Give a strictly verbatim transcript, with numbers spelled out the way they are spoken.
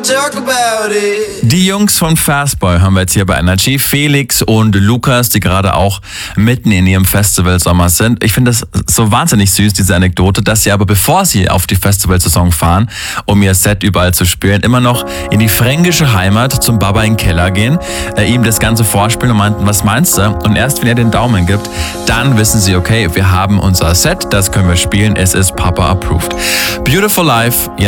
talk about it. Die Jungs von Fastboy haben wir jetzt hier bei Energy. Felix und Lukas, die gerade auch mitten in ihrem Festivalsommer sind. Ich finde das so wahnsinnig süß, diese Anekdote, dass sie aber, bevor sie auf die Festivalsaison fahren, um ihr Set überall zu spielen, immer noch in die fränkische Heimat zum Baba in den Keller gehen, äh, ihm das Ganze vorspielen und meinten, was meinst du? Und erst wenn er den Daumen gibt, dann wissen sie, okay, wir haben unser Set, das können wir spielen, es ist Papa approved. Beautiful Life.